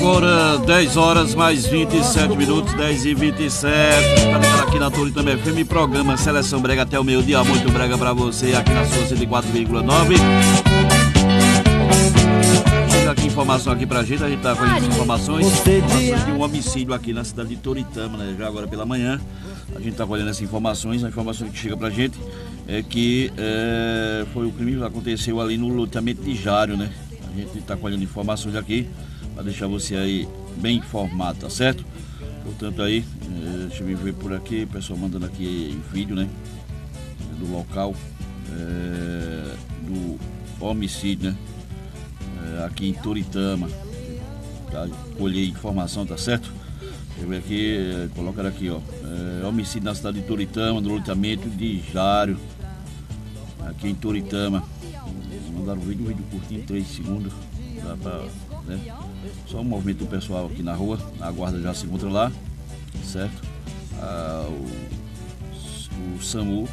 Agora 10 horas mais 27 minutos, 10 e 27. Tá ligado aqui na Torre também FM, programa Seleção Brega até o meio-dia. Muito brega pra você aqui na sua 104,9. Chega aqui informação aqui pra gente, a gente tá com as informações de um homicídio aqui na cidade de Toritama, né? Já agora pela manhã. A gente tá colhendo essas informações, a informação que chega pra gente é que foi o crime que aconteceu ali no loteamento de Jário, né? A gente tá colhendo informações aqui para deixar você aí bem informado, tá certo? Portanto aí, deixa eu ver por aqui, o pessoal mandando aqui vídeo, né? Do local do homicídio, né? Aqui em Toritama. Tá? Colhei informação, tá certo? Deixa eu ver aqui, colocaram aqui, ó. Homicídio na cidade de Toritama, no loteamento de Jário. Aqui em Toritama. Mandaram um vídeo curtinho, 3 segundos. Dá pra, né? Só o movimento do pessoal aqui na rua. A guarda já se encontra lá, certo? O SAMU.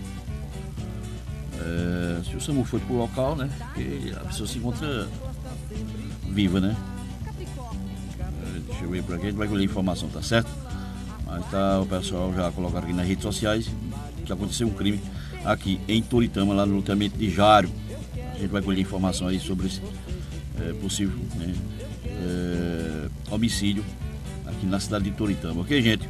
Se o SAMU foi pro local, né? Porque a pessoa se encontra viva, né? Deixa eu ver por aqui, a gente vai colher informação, tá certo? Mas tá, o pessoal já colocaram aqui nas redes sociais que aconteceu um crime aqui em Toritama, lá no loteamento de Jário. A gente vai colher informação aí sobre esse possível, né, homicídio aqui na cidade de Toritama, ok, gente?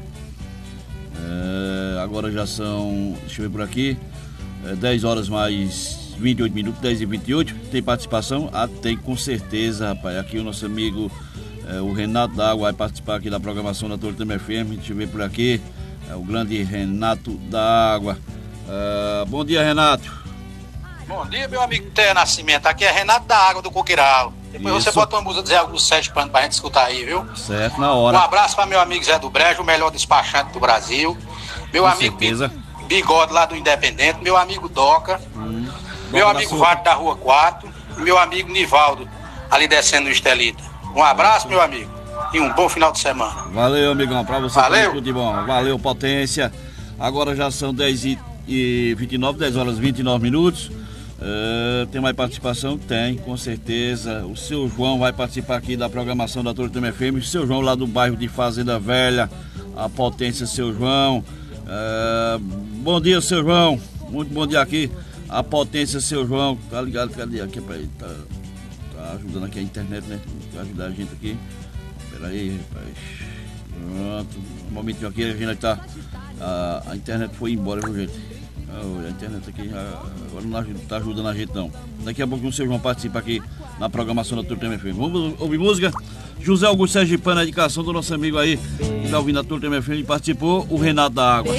Agora já são, deixa eu ver por aqui, 10 horas mais 28 minutos, 10 e 28. Tem participação? Tem com certeza, rapaz. Aqui o nosso amigo o Renato da Água vai participar aqui da programação da Toritama FM. Deixa eu ver por aqui, o grande Renato da Água. Bom dia, Renato. Bom dia, meu amigo Té Nascimento. Aqui é Renato da Água do Coqueiral. Depois você bota uma música de Zé Augusto Sete Panos pra gente escutar aí, viu? Certo, na hora. Um abraço para meu amigo Zé do Brejo, o melhor despachante do Brasil. Meu Com amigo certeza. Bigode lá do Independente. Meu amigo Doca. Meu amigo Vado da Rua 4. E meu amigo Nivaldo, ali descendo no Estelita. Um abraço, meu amigo. E um bom final de semana. Valeu, amigão. Pra você tudo de bom. Valeu, potência. Agora já são 10 e 29, 10 horas e 29 minutos. Tem mais participação? Tem, com certeza. O seu João vai participar aqui da programação da Toritama FM. O seu João lá do bairro de Fazenda Velha. A potência, seu João. Bom dia, seu João. Muito bom dia aqui. A potência, seu João. Tá ligado? Cadê aqui? Tá ajudando aqui a internet, né? Vai ajudar a gente aqui. Pera aí, rapaz. Pronto. Um momentinho aqui, a gente tá. A internet foi embora, viu, gente? A internet aqui agora não está ajudando a gente, não. Daqui a pouco o seu João participa aqui na programação da Toritama FM. Vamos ouvir música? José Augusto Sergipano, a indicação do nosso amigo aí que está ouvindo a Toritama FM, participou, o Renato da Água.